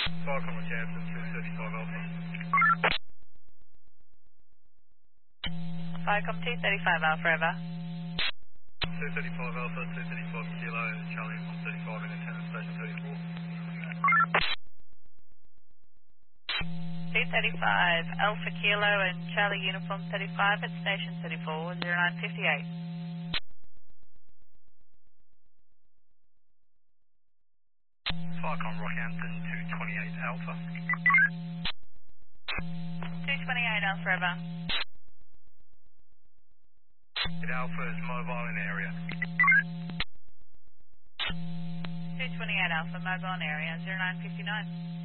Falcon Rockhampton, 235 Alpha. Falcon 235 Alpha Ever. 235 Alpha, 235 Kilo, Charlie 135 in attendance, station 34. 235 Alpha Kilo and Charlie Uniform 35 at station 34, 0958. Falcon Rockhampton, 228 Alpha. 228 Alpha Ever. Alpha is mobile in area. 228 Alpha, mobile in area, 0959.